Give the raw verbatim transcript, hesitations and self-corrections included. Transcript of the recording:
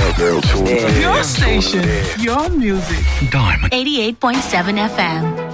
that girl tune in. Your station, your music. Diamond eighty-eight point seven F M.